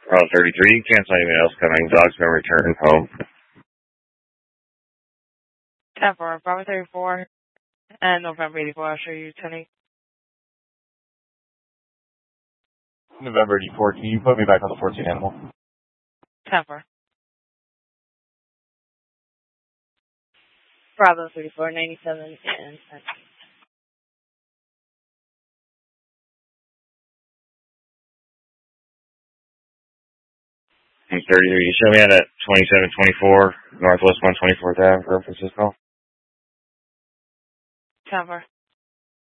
Route 33, cancel anything else coming. Dog's been returned home. 10-4, Bravo 34, and November 84, I'll show you 10-8. November 84, can you put me back on the 14 animal? 10-4. Bravo 34, 97, and 10. Hey, 33, you show me at 2724 Northwest 124th Ave, San Francisco. 10-4.